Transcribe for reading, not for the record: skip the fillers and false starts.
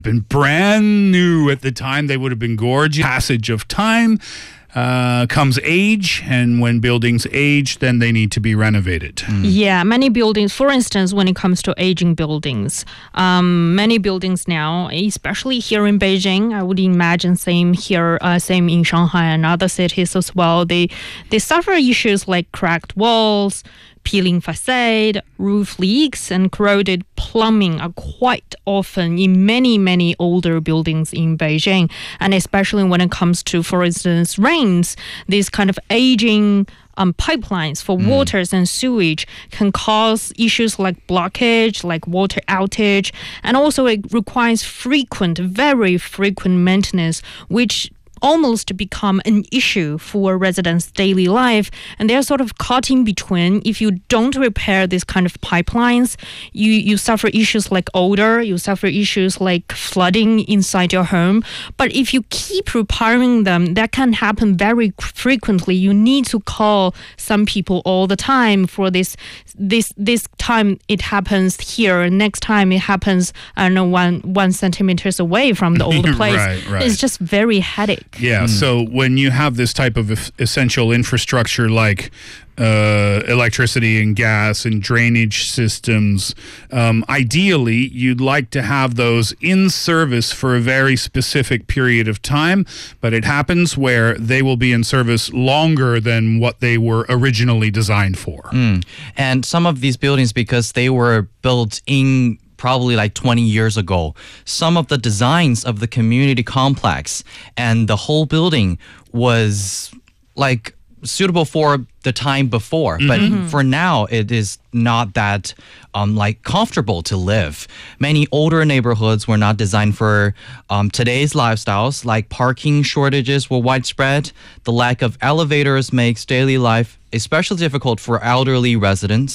been brand new at the time, they would have been gorgeous. Passage of time comes age, and when buildings age, then they need to be renovated. Yeah, many buildings, for instance, when it comes to aging buildings, many buildings now, especially here in Beijing, I would imagine same here, same in Shanghai and other cities as well, they suffer issues like cracked walls, peeling facade, roof leaks, and corroded plumbing are quite often in many older buildings in Beijing. And especially when it comes to, for instance, rains, these kind of aging pipelines for waters and sewage can cause issues like blockage, like water outage, and also it requires very frequent maintenance, which almost become an issue for residents' daily life, and they're sort of caught in between. If you don't repair this kind of pipelines, you suffer issues like odor, you suffer issues like flooding inside your home. But if you keep repairing them, that can happen very frequently. You need to call some people all the time for this time it happens here, next time it happens, I don't know, one centimeters away from the old place. Right. It's just very headache. Yeah, so when you have this type of essential infrastructure like electricity and gas and drainage systems, ideally you'd like to have those in service for a very specific period of time, but it happens where they will be in service longer than what they were originally designed for. And some of these buildings, because they were built in probably like 20 years ago, some of the designs of the community complex and the whole building was like suitable for the time before, but for now it is not that like comfortable to live. Many older neighborhoods were not designed for today's lifestyles, like parking shortages were widespread. The lack of elevators makes daily life especially difficult for elderly residents.